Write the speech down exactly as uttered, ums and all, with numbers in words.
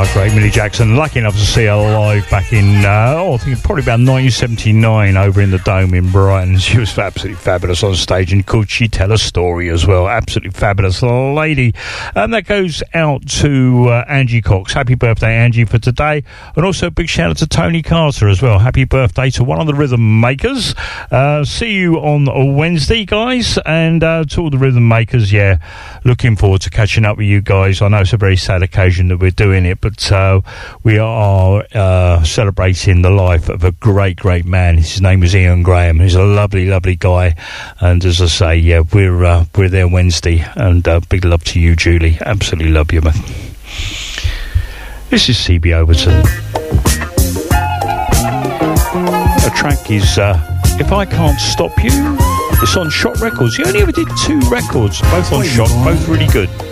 great Millie Jackson. Lucky enough to see her live back in, uh, oh, I think probably about nineteen seventy-nine over in the Dome in Brighton. She was absolutely fabulous on stage, and could she tell a story as well? Absolutely fabulous lady. And that goes out to uh, Angie Cox. Happy birthday, Angie, for today. And also a big shout out to Tony Carter as well. Happy birthday to one of the rhythm makers. Uh, see you on Wednesday, guys. And uh, to all the rhythm makers, yeah, looking forward to catching up with you guys. I know it's a very sad occasion that we're doing it, but uh, we are uh, celebrating the life of a great, great man. His name is Ian Graham. He's a lovely, lovely guy. And as I say, yeah, we're uh, we're there Wednesday. And uh, big love to you, Julie. Absolutely love you, man. This is C B Overton. The track is uh, If I Can't Stop You. It's on Shot Records. He only ever did two records, both on Shot, both really good.